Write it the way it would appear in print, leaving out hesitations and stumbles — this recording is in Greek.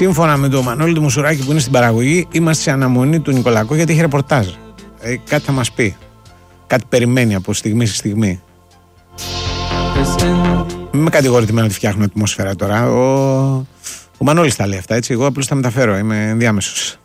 σύμφωνα με τον Μανώλη του Μουσουράκη που είναι στην παραγωγή, είμαστε σε αναμονή του Νικολακό γιατί έχει ρεπορτάζ. Κάτι θα μας πει. Κάτι περιμένει από στιγμή σε στιγμή. Μην με κατηγορείτε εμένα ότι φτιάχνω ατμόσφαιρα τώρα. Ο Μανώλης τα λέει αυτά, έτσι. Εγώ απλώς τα μεταφέρω. Είμαι ενδιάμεσος.